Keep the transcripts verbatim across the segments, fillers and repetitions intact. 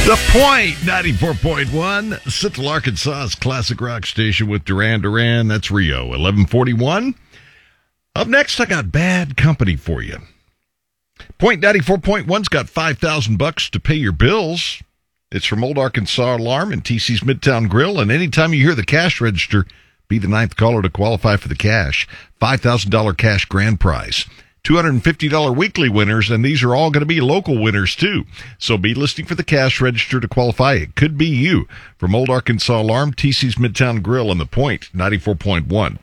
The Point, ninety-four point one, Central Arkansas's classic rock station with Duran Duran. That's Rio, eleven forty-one. Up next, I got Bad Company for you. Point ninety-four point one's got five thousand bucks to pay your bills. It's from Old Arkansas Alarm and T C's Midtown Grill, and anytime you hear the cash register, be the ninth caller to qualify for the cash. five thousand dollars cash grand prize. two hundred fifty dollars weekly winners, and these are all going to be local winners, too. So be listening for the cash register to qualify. It could be you. From Old Arkansas Alarm, T C's Midtown Grill, and The Point, ninety-four point one.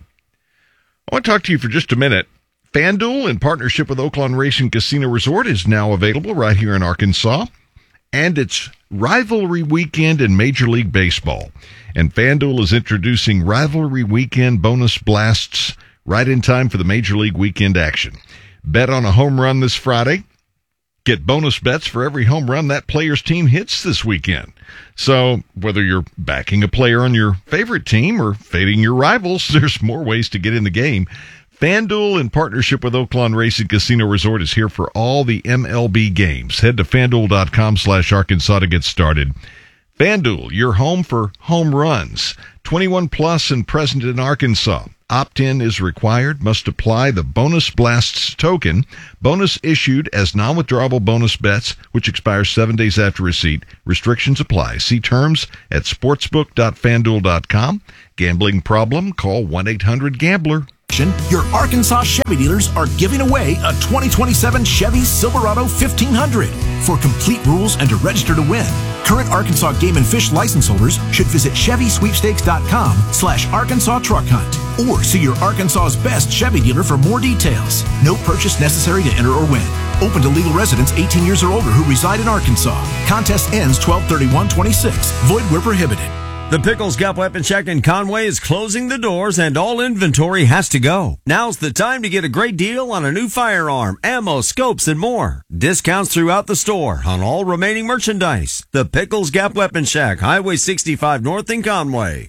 I want to talk to you for just a minute. FanDuel, in partnership with Oaklawn Racing Casino Resort, is now available right here in Arkansas. And it's Rivalry Weekend in Major League Baseball. And FanDuel is introducing Rivalry Weekend bonus blasts right in time for the Major League Weekend action. Bet on a home run this Friday. Get bonus bets for every home run that player's team hits this weekend. So whether you're backing a player on your favorite team or fading your rivals, there's more ways to get in the game. FanDuel, in partnership with Oaklawn Racing Casino Resort, is here for all the M L B games. Head to FanDuel.com slash Arkansas to get started. FanDuel, your home for home runs. twenty-one plus and present in Arkansas. Opt-in is required. Must apply the Bonus Blasts token. Bonus issued as non-withdrawable bonus bets, which expires seven days after receipt. Restrictions apply. See terms at sportsbook dot fan duel dot com. Gambling problem? Call one eight hundred gambler. Your Arkansas Chevy dealers are giving away a twenty twenty-seven Chevy Silverado fifteen hundred. For complete rules and to register to win, current Arkansas Game and Fish license holders should visit Chevy Sweepstakes dot com slash Arkansas Truck Hunt or see your Arkansas's best Chevy dealer for more details. No purchase necessary to enter or win. Open to legal residents eighteen years or older who reside in Arkansas. Contest ends twelve thirty-one twenty-six. Void where prohibited. The Pickles Gap Weapon Shack in Conway is closing the doors and all inventory has to go. Now's the time to get a great deal on a new firearm, ammo, scopes, and more. Discounts throughout the store on all remaining merchandise. The Pickles Gap Weapon Shack, Highway sixty-five North in Conway.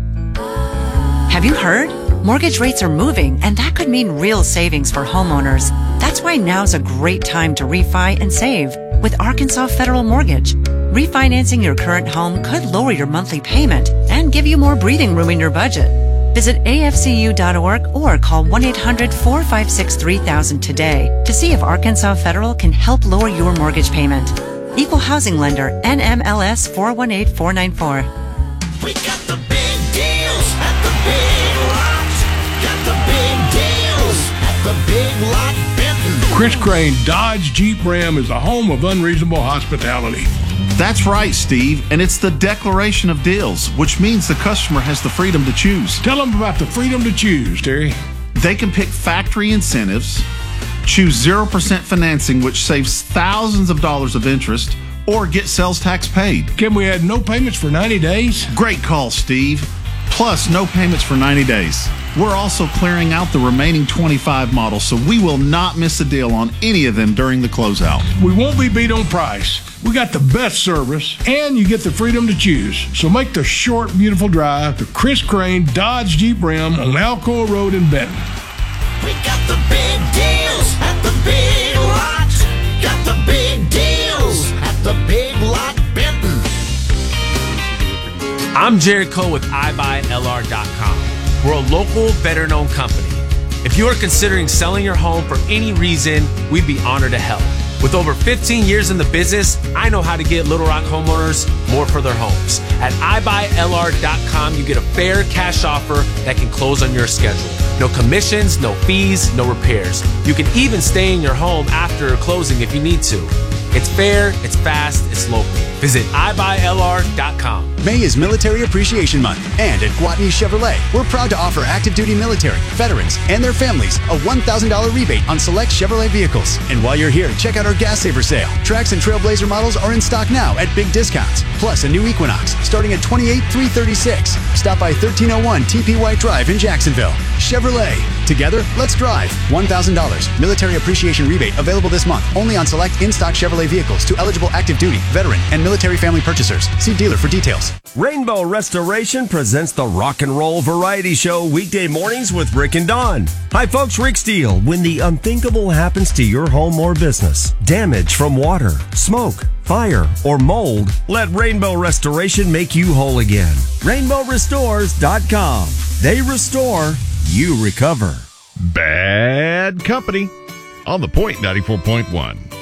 Have you heard? Mortgage rates are moving, and that could mean real savings for homeowners. That's why now's a great time to refi and save with Arkansas Federal Mortgage. Refinancing your current home could lower your monthly payment and give you more breathing room in your budget. Visit A F C U dot org or call one eight hundred four five six three thousand today to see if Arkansas Federal can help lower your mortgage payment. Equal Housing Lender, N M L S four one eight four nine four. We got the big deals at the Big Lot. Got the big deals at the Big Lot Benton. Chris Crane Dodge Jeep Ram is a home of unreasonable hospitality. That's right, Steve, and it's the declaration of deals, which means the customer has the freedom to choose. Tell them about the freedom to choose, Terry. They can pick factory incentives, choose zero percent financing, which saves thousands of dollars of interest, or get sales tax paid. Can we add no payments for ninety days? Great call, Steve. Plus, no payments for ninety days. We're also clearing out the remaining twenty-five models, so we will not miss a deal on any of them during the closeout. We won't be beat on price. We got the best service, and you get the freedom to choose. So make the short, beautiful drive to Chris Crane Dodge Jeep Ram on Alcoa Road in Benton. We got the big deals at the Big Lot. Got the big deals at the Big Lot Benton. I'm Jared Cole with I buy L R dot com. We're a local, better-known company. If you are considering selling your home for any reason, we'd be honored to help. With over fifteen years in the business, I know how to get Little Rock homeowners more for their homes. At I buy L R dot com, you get a fair cash offer that can close on your schedule. No commissions, no fees, no repairs. You can even stay in your home after closing if you need to. It's fair, it's fast, it's local. Visit I buy L R dot com. May is Military Appreciation Month, and at Guatney Chevrolet, we're proud to offer active duty military, veterans, and their families a one thousand dollars rebate on select Chevrolet vehicles. And while you're here, check out our Gas Saver sale. Trax and Trailblazer models are in stock now at big discounts, plus a new Equinox starting at twenty-eight thousand three hundred thirty-six dollars. Stop by thirteen oh one T P White Drive in Jacksonville. Chevrolet. Together, let's drive. one thousand dollars. Military Appreciation rebate available this month only on select in-stock Chevrolet vehicles to eligible active duty, veteran, and military family purchasers. See dealer for details. Rainbow Restoration presents the Rock and Roll Variety Show weekday mornings with Rick and Dawn. Hi folks, Rick Steele. When the unthinkable happens to your home or business, damage from water, smoke, fire, or mold, let Rainbow Restoration make you whole again. rainbow restores dot com. They restore, you recover. Bad Company on the Point ninety-four point one.